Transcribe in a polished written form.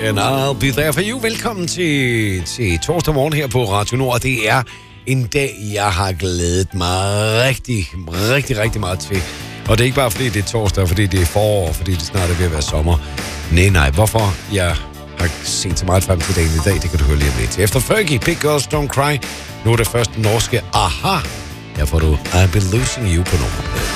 And I'll be there for you. Velkommen til torsdag morgen her på Radio Nord. Det er en dag, jeg har glædet mig rigtig meget til. Og det er ikke bare fordi det er torsdag, fordi det er forår, fordi det snart er ved at være sommer. Nej, hvorfor jeg har set så meget frem til dagen i dag, det kan du høre lige om lidt. Efter Fergie, Big Girls Don't Cry, nu er det først norske Aha. Her får du I've Been Losing You på nummer.